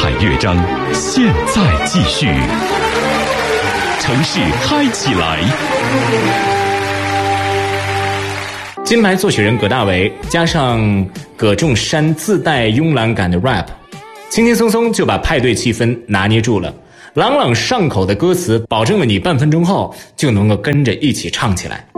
彩乐章，现在继续。城市嗨起来！ 金牌作曲人葛大为加上葛仲山自带慵懒感的 rap， 轻轻松松就把派对气氛拿捏住了。朗朗上口的歌词保证了你半分钟后就能够跟着一起唱起来。